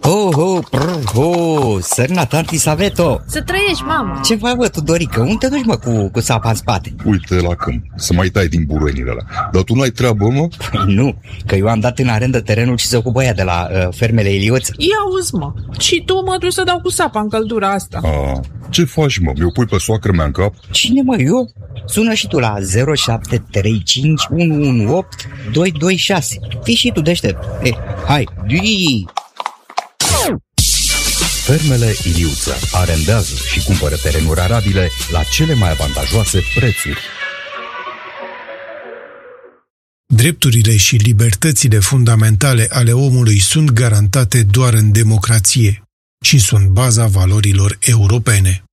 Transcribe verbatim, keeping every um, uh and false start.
Oh, oh, prr, oh, sărna tanti Saveto. Să trăiești, mamă. Ce faci, bă, Tudorică? Unde te duci, mă, cu, cu sapa în spate? Uite la câmp, să mai tai din buruienile alea. Dar tu n-ai treabă, mă? Păi nu, că eu am dat în arendă terenul și se ocupă ea de la uh, fermele Ilioță. Ia auzi, mă, și tu mă duci să dau cu sapa în căldura asta. A, ce faci, mă? Mi-o pui pe soacră mea în cap? Cine, mă, eu? Sună și tu la zero șapte trei cinci unu unu opt doi doi șase. Fii și tu deștept. Eh, hai, dui! Fermele Iliuță arendează și cumpără terenuri arabile la cele mai avantajoase prețuri. Drepturile și libertățile fundamentale ale omului sunt garantate doar în democrație și sunt baza valorilor europene.